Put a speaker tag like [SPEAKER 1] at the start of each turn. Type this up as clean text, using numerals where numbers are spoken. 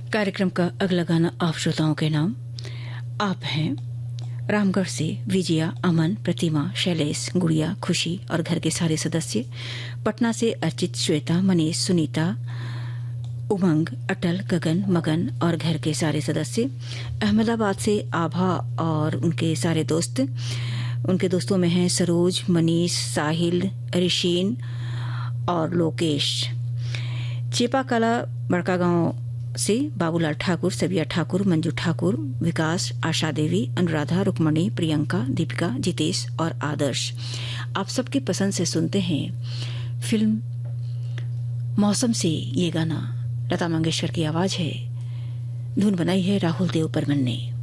[SPEAKER 1] कार्यक्रम का अगला गाना आप श्रोताओं के नाम। आप हैं रामगढ़ से विजया, अमन, प्रतिमा, शैलेश, गुड़िया, खुशी और घर के सारे सदस्य। पटना से अर्चित, श्वेता, मनीष, सुनीता, उमंग, अटल, गगन, मगन और घर के सारे सदस्य। अहमदाबाद से आभा और उनके सारे दोस्त। उनके दोस्तों में हैं सरोज, मनीष, साहिल, ऋषिन और लोकेश। चेपाकला बड़का गांव से बाबूलाल ठाकुर, सबिया ठाकुर, मंजू ठाकुर, विकास, आशा देवी, अनुराधा, रुक्मणी, प्रियंका, दीपिका, जितेश और आदर्श। आप सबकी पसंद से सुनते हैं फिल्म मौसम से ये गाना। लता मंगेशकर की आवाज है, धुन बनाई है राहुल देव बर्मन ने।